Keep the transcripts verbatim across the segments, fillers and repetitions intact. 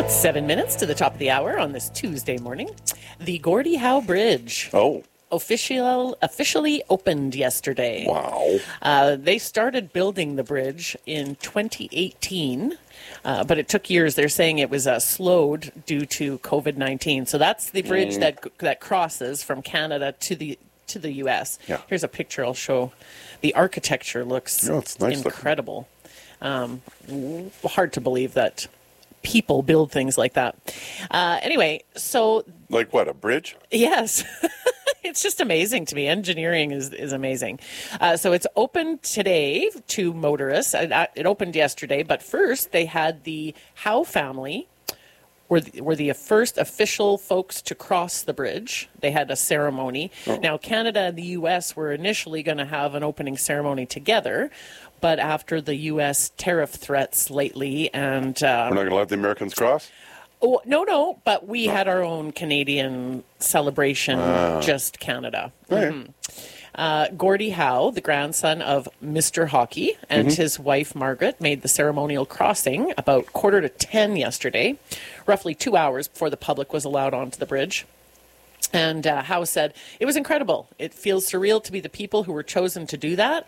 It's seven minutes to the top of the hour on this Tuesday morning. The Gordie Howe Bridge. Oh. Official, officially opened yesterday. Wow. Uh, they started building the bridge in twenty eighteen, uh, but it took years. They're saying it was uh, slowed due to COVID nineteen. So that's the bridge mm. that that crosses from Canada to the to the U S. Yeah. Here's a picture I'll show. The architecture looks oh, it's nice incredible. Um, hard to believe that people build things like that. Uh, anyway, so... Like what, a bridge? Yes. It's just amazing to me. Engineering is, is amazing. Uh, so it's open today to motorists. It, it opened yesterday, but first they had the Howe family were the, were the first official folks to cross the bridge. They had a ceremony. Oh. Now, Canada and the U S were initially going to have an opening ceremony together, but after the U S tariff threats lately and... Uh, We're not going to let the Americans cross? Oh, no, no, but we no. had our own Canadian celebration, uh, just Canada. Right. Mm-hmm. Uh, Gordie Howe, the grandson of Mister Hockey, and mm-hmm. his wife Margaret made the ceremonial crossing about quarter to ten yesterday, roughly two hours before the public was allowed onto the bridge. And uh, Howe said, it was incredible. It feels surreal to be the people who were chosen to do that.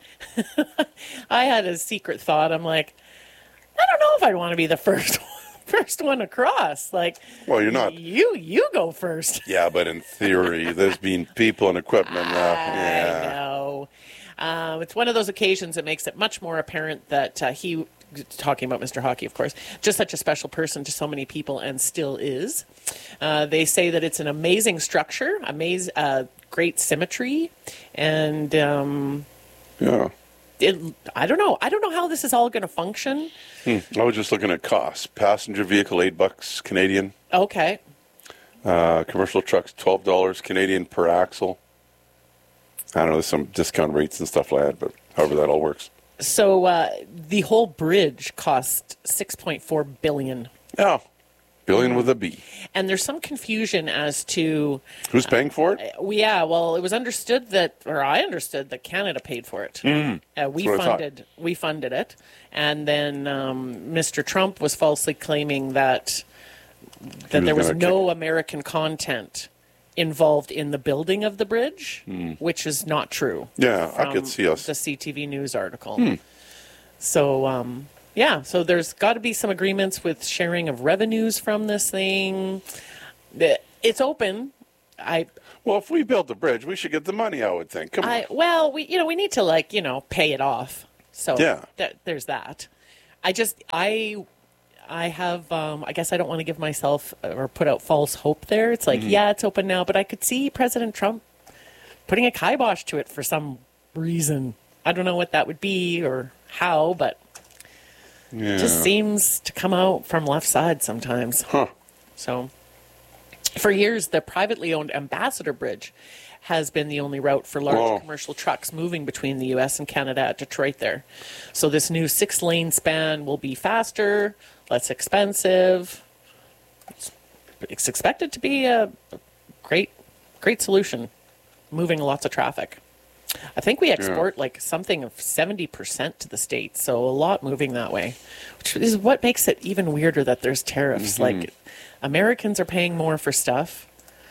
I had a secret thought. I'm like, I don't know if I'd want to be the first one. First one across, like. Well, you're not. You you go first. Yeah, but in theory, there's been people and equipment. Uh, yeah. I know. Um, it's one of those occasions that makes it much more apparent that uh, he, talking about Mister Hockey, of course, just such a special person to so many people and still is. Uh, they say that it's an amazing structure, amazing, uh, great symmetry, and um, yeah. It, I don't know. I don't know how this is all going to function. Hmm. I was just looking at costs. Passenger vehicle, eight bucks Canadian. Okay. Uh, commercial trucks, twelve dollars Canadian per axle. I don't know, there's some discount rates and stuff like that, but however that all works. So uh, the whole bridge cost six point four billion dollars. Oh. Billion with a B. And there's some confusion as to... Who's paying for it? Uh, yeah, well, it was understood that, or I understood that Canada paid for it. Mm, uh, we funded we funded it. And then um, Mister Trump was falsely claiming that, that there was no kick. American content involved in the building of the bridge, mm. which is not true. Yeah, I could see us. The C T V News article. Hmm. So... Um, Yeah, so there's got to be some agreements with sharing of revenues from this thing. It's open. I well, if we build the bridge, we should get the money. I would think. Come I, on. Well, we you know we need to like you know pay it off. So yeah, th- there's that. I just I I have um, I guess I don't want to give myself or put out false hope there. It's like mm-hmm. yeah, it's open now, but I could see President Trump putting a kibosh to it for some reason. I don't know what that would be or how, but. Yeah. It just seems to come out from left side sometimes. Huh. So, for years, the privately owned Ambassador Bridge has been the only route for large Whoa. commercial trucks moving between the U S and Canada at Detroit there. So this new six-lane span will be faster, less expensive. It's, it's expected to be a great, great solution, moving lots of traffic. I think we export yeah. like something of seventy percent to the States, so a lot moving that way, which is what makes it even weirder that there's tariffs. Mm-hmm. Like, Americans are paying more for stuff.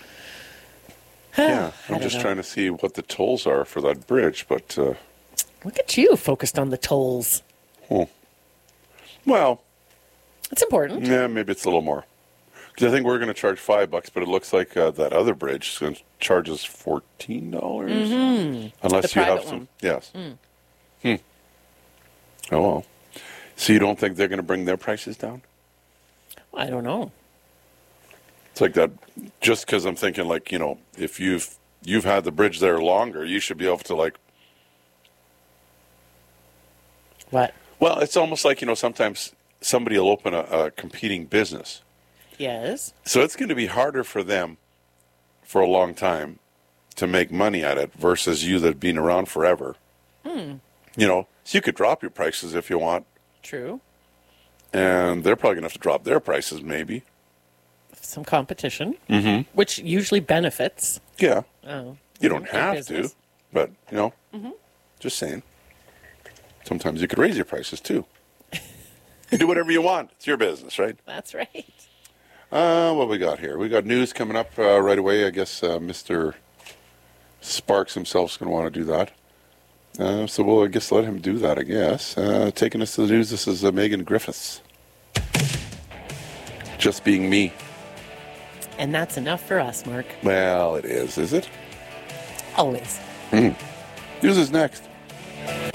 Yeah, I'm just know. trying to see what the tolls are for that bridge, but... Uh, Look at you, focused on the tolls. Oh. Well... It's important. Yeah, maybe it's a little more. Because I think we're going to charge five bucks, but it looks like uh, that other bridge is going to charge us fourteen dollars. Mm-hmm. Unless the you have one. some... Yes. Mm. Hmm. Oh, well. So you don't think they're going to bring their prices down? I don't know. It's like that, just because I'm thinking, like, you know, if you've you've had the bridge there longer, you should be able to, like... What? Well, it's almost like, you know, sometimes somebody will open a, a competing business. Yes. So it's going to be harder for them for a long time to make money at it versus you that have been around forever. Hmm. You know, so you could drop your prices if you want. True. And they're probably going to have to drop their prices maybe. Some competition, mm-hmm. which usually benefits. Yeah. Oh, you don't have business. to, but, you know, mm-hmm. just saying. Sometimes you could raise your prices, too. You do whatever you want. It's your business, right? That's right. Uh, what we got here? We got news coming up uh, right away. I guess uh, Mister Sparks himself is going to want to do that. Uh, so we'll, I guess, let him do that, I guess. Uh, taking us to the news, this is uh, Megan Griffiths. Just being me. And that's enough for us, Mark. Well, it is, is it? Always. Mm. News is next.